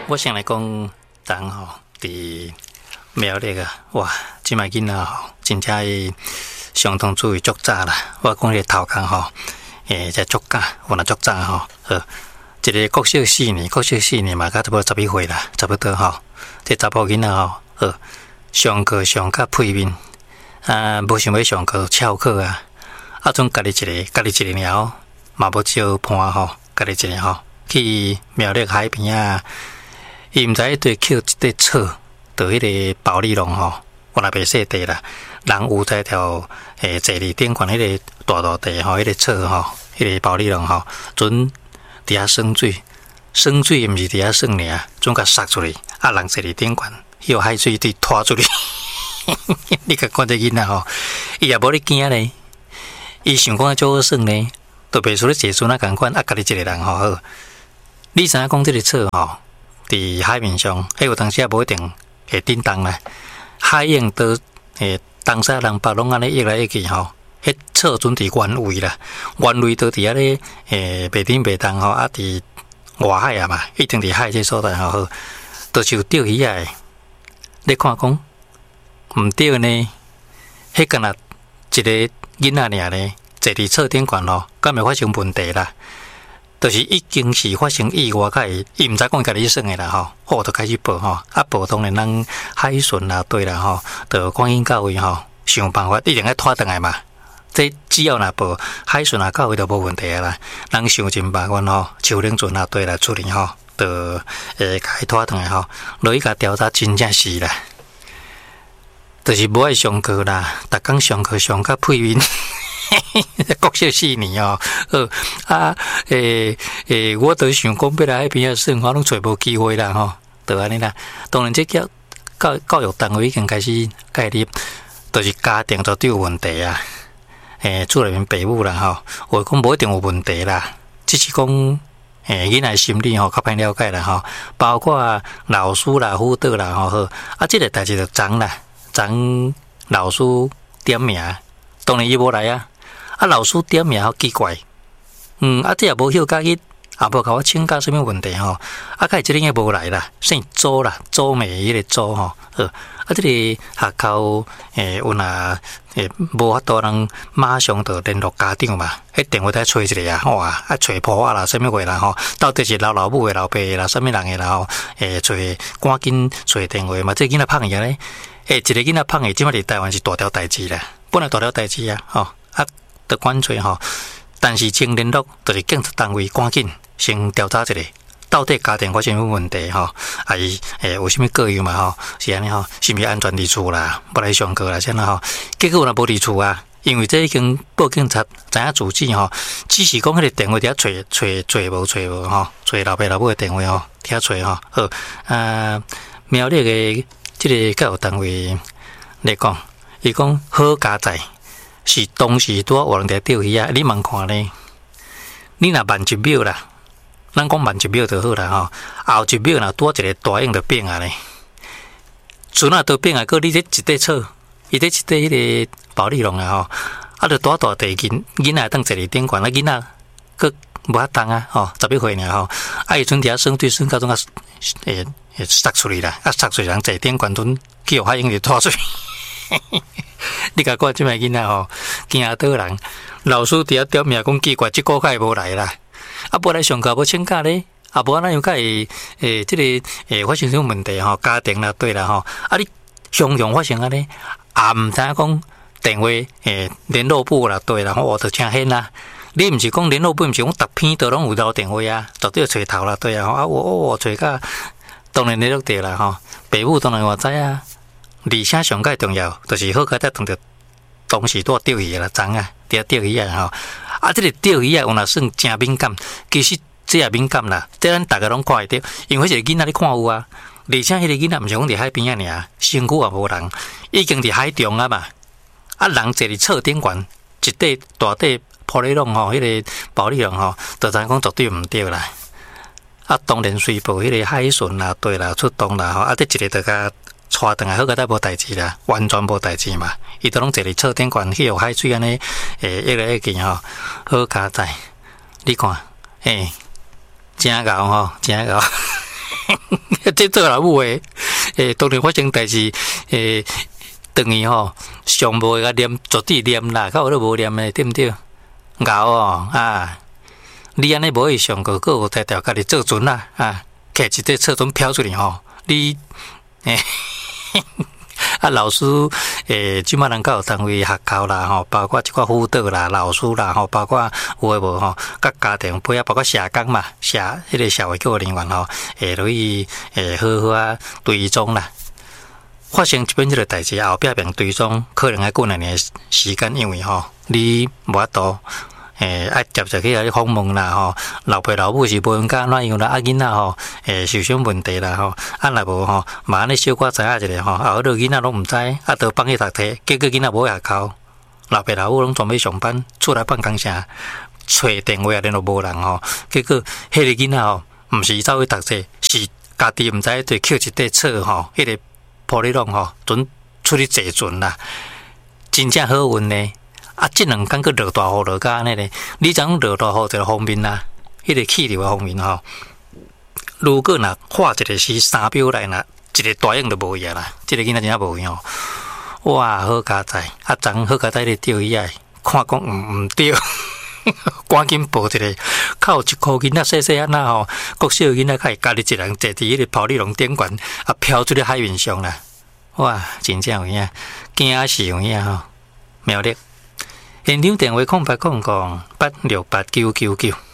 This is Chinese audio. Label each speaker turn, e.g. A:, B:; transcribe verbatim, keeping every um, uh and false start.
A: 我先来讲，咱吼伫苗栗啊，哇，即摆囡仔吼，真正是相当注意足早啦。我讲个头壳吼，诶，才足早，我若足早吼，呃，一个国小四年，国小四年嘛，甲差不多十一岁啦，差不多吼。这查甫囡仔吼，呃，上课上较配面，啊，无想要上课翘课啊，啊，总家己一个，家己一个鸟，嘛无少伴吼，家己一个吼，去苗栗海边啊。伊毋知对捡一块草，就迄个保利龙吼，我若袂说地啦。人有在条诶坐伫顶悬迄个大大地吼，迄个草吼，迄个保利龙吼，准伫遐生水，生水毋是伫遐耍尔，准甲撒出去，啊人坐伫顶悬，迄个海水滴拖出去。你甲看这囡仔吼，伊也无咧惊咧，伊想讲足好耍咧，都袂输咧坐船啊共款，啊家己一个人吼好。你知影讲这个草吼？伫海面上，迄有当时也无一定会震动啦。海涌都诶，当时人北拢安尼移来移去吼，迄草准伫原位啦，原位都伫遐咧诶，袂震袂动吼，啊伫外海啊嘛，一定伫海这所在吼好，都是有钓鱼仔诶。你看讲毋对呢？迄干若一个囡仔尔呢，坐伫草顶悬吼，敢会发生问题啦？就是已经是发生意外，甲伊伊毋知讲家己算诶啦吼，好就开始报吼，啊报当然人海巡啦对啦吼，就赶紧到位吼，想办法一定要拖倒来嘛。这只要若报海巡啊到位就无问题啊啦。人想尽办法吼，手冷船啊对啦出去吼，就会甲伊拖倒来吼，落去甲调查真正是啦，就是无爱上课啦，逐工上课上甲配面。国小四年哦，呃啊诶诶，我都想讲要来迄边啊，算我拢找无机会啦吼，就安尼啦。当然，这教教教育单位已经开始介入，就是家庭绝对有问题啊。诶，厝内面父母啦吼，我讲无一定有问题啦，只是讲诶囡仔心理吼较歹了解啦吼，包括老师啦、辅导啦吼好，啊，这个代志就昨啦，昨老师点名，当然伊无来啊。啊，老师点名好奇怪，嗯，啊，这也无晓甲伊，也无甲我请教什么问题吼，啊，甲伊即个也无来啦，姓周啦，周美迄个周吼，呃，啊，这个学校诶，有若诶无法度人马上就联络家长嘛，迄电话再找一个啊，哇，啊，找婆啊啦，什么话啦吼，到底是老老母诶、老爸诶啦，什么人诶啦吼，诶，找赶紧找电话嘛，这囡仔胖个咧，诶，一个囡仔胖个，即摆伫台湾是大条代志啦，本来大条代志啊，吼，啊。的关注吼，但是先联络就是警察单位赶紧先调查一下，到底家庭发生什么问题吼？啊伊诶有啥物个样嘛吼？是安尼吼，是毋是安全离厝啦？要来上课啦，啥啦吼？结果若无离厝啊，因为这已经报警察知影主旨吼，只是讲迄个电话伫遐找找找无找无吼，找老爸老母的电话吼，伫遐找吼。好，啊苗栗个即个教育单位来讲，伊讲好加载。是当时拄啊活人伫钓鱼啊，你问看咧，你若慢一秒啦，咱讲慢一秒就好啦吼，后一秒若拄一个大影就变啊咧，船啊都变啊，个你这一块草，伊这一块迄个保利龙啊吼，啊就大大地囡囡仔当坐伫顶悬，啊囡仔个无法动啊吼，十一岁尔吼，啊伊阵伫遐算对算到种啊诶诶撒出去啦，啊撒出去人坐顶悬阵去互海影就拖出去。你甲看即摆囡仔吼，惊倒人。老师伫遐点名讲奇怪，即个届无来啦。啊，无来上课无请假咧，啊无咱又甲会诶，即个诶发生什么问题吼？家庭啦对啦吼，啊你常常发生安尼，也毋知影讲电话诶联络部啦对啦，我就请现啦。你毋是讲联络部，毋是讲逐篇都拢有留电话啊，绝对找头啦对啊吼，啊我我找甲当然联络着啦吼，父母当然我知啊。而且上界重要，就是好佳在碰到当时拄钓鱼啦，昨啊，伫遐钓鱼啊吼，啊，这个钓鱼啊，有若算真敏感，其实这也敏感啦，这咱大家拢看会到，因为迄个囡仔你看有啊，而且迄个囡仔毋是讲伫海边啊尔，身躯也无人，已经伫海中啊嘛，啊，人坐伫草顶悬，一块大块玻璃龙吼，迄个保利龙吼，就知讲绝对毋对啦。啊，当然随报迄个海巡啦，对啦，出动啦吼，啊，这一个就甲。带倒来好个才无代志啦，完全无代志嘛。伊都拢坐伫草顶悬去互海水安尼，诶，一个一件吼，好加载。你看，诶，真牛吼，真牛。 这做老母诶，诶，当然发生代志，诶，等于吼上无个念绝对念啦，较有都无念诶，对毋对？熬哦啊！你安尼无去上课，个有在条家己做准啦啊！摕一块册准飘出去吼，你诶。啊，老师，诶，即摆人较有单位学校啦，吼，包括一寡辅导啦、老师啦，吼，包括有诶无吼，甲家庭配合，包括社工嘛，社迄个社会教育人员吼，会落去诶，好好啊追踪啦。发生一本即个代志后壁边追踪，可能要过两年时间，因为吼，你无法度。诶，爱接着去遐访问啦吼，老爸老母是无用甲安怎样啦，啊囡仔吼，诶受伤问题啦吼，啊若无吼，嘛安尼小可知影一下吼，啊，迄囡仔拢毋知，啊，都放去读册，结果囡仔无学校，老爸老母拢准备上班，出来办工啥，找电话联络无人吼，结果迄个囡仔吼，毋是走去读册，是家己毋知对捡一块册吼，迄个玻璃拢吼，准出去坐船啦，真正好运呢。啊，即两天个落大雨落甲安尼咧，你知影落大雨一个方面啦，迄个气流的方面吼，如果若画一个是三秒内若一个大影就无去啊啦，即个囡仔真正无去吼，哇，好佳哉，啊，昨好佳哉咧钓鱼啊，看讲毋毋钓，赶紧报一个，较有一箍囡仔细细啊那吼，国小囡仔较会家己一人坐伫迄个泡利龙顶悬，啊，飘出咧海面上啦，哇，真正有影，惊死有影吼，妙丽。现场电话空白空空八六八九九九。